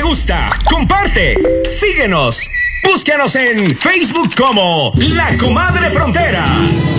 gusta, comparte, síguenos. Búscanos en Facebook como La Comadre Frontera.